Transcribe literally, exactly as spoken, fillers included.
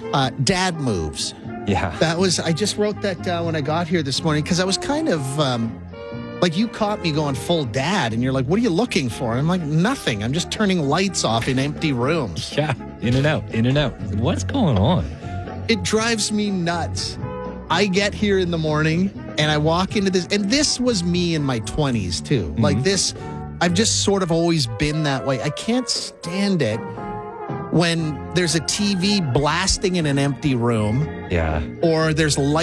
Uh, dad moves. Yeah. That was, I just wrote that down when I got here this morning because I was kind of, um, like you caught me going full dad and you're like, what are you looking for? And I'm like, nothing. I'm just turning lights off in empty rooms. Yeah. In and out, in and out. What's going on? It drives me nuts. I get here in the morning and I walk into this, and this was me in my twenties too. Mm-hmm. Like this, I've just sort of always been that way. I can't stand it when there's a T V blasting in an empty room. Yeah. Or there's light